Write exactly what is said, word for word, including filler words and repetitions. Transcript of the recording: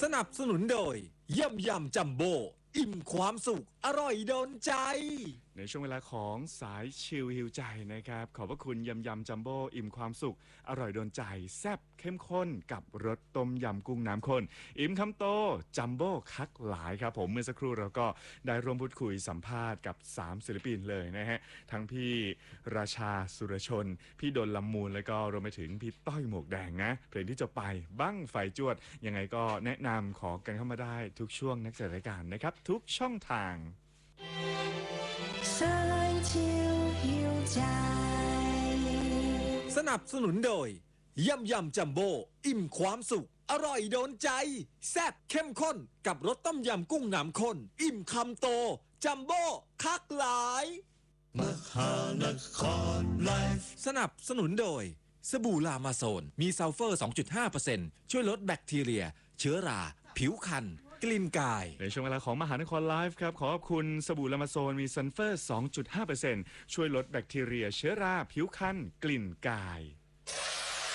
สนับสนุนโดยยำยำจัมโบ้อิ่มความสุขอร่อยโดนใจในช่วงเวลาของสายชิลฮิวใจนะครับขอบพระคุณยำยำจัมโบ้อิ่มความสุขอร่อยโดนใจแซ่บเข้มข้นกับรสต้มยำกุ้งน้ำข้นอิ่มคำโตจัมโบ้คักหลายครับผมเมื่อสักครู่เราก็ได้ร่วมพูดคุยสัมภาษณ์กับสามศิลปินเลยนะฮะทั้งพี่ราชาสุรชนพี่ดลลำมูลแล้วก็รวมไปถึงพี่ต้อยหมวกแดงนะเพลงที่จะไปบั้งไฟจวดยังไงก็แนะนำขอกันเข้ามาได้ทุกช่วงนักแสดงรายการนะครับทุกช่องทางสายชิลหิวใจสนับสนุนโดยยำยำจัมโบ้อิ่มความสุขอร่อยโดนใจแซ่บเข้มข้นกับรสต้มยำกุ้งน้ำข้นอิ่มคำโตจัมโบ้คักหลายมหานครไลฟ์สนับสนุนโดยสบู่ลามาโซนมีซัลเฟอร์ สองจุดห้าเปอร์เซ็นต์ ช่วยลดแบคทีเรียเชื้อราผิวคันกลิ่นกายในช่วงเวลาของมหานครไลฟ์ครับขอขอบคุณสบู่ลามาโซนมีซัลเฟอร์ สองจุดห้าเปอร์เซ็นต์ ช่วยลดแบคทีเรียเชื้อราผิวคันกลิ่นกาย